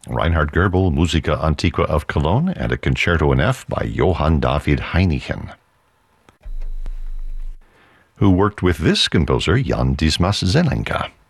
Reinhard Goebel, Musica Antiqua of Cologne, and a Concerto in F by Johann David Heinichen. Who worked with this composer, Jan Dismas Zelenka.